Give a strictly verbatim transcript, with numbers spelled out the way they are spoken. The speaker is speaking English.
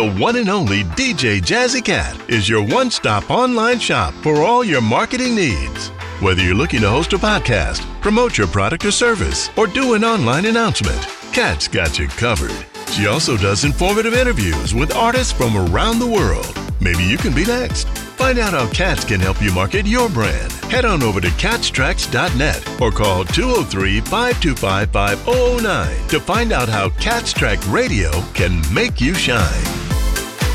the one and only D J Jazzy Cat is your one-stop online shop for all your marketing needs. Whether you're looking to host a podcast, promote your product or service, or do an online announcement, Cat's got you covered. She also does informative interviews with artists from around the world. Maybe you can be next. Find out how Cats can help you market your brand. Head on over to cats tracks dot net or call two oh three, five two five, five oh oh nine to find out how Cats Track Radio can make you shine.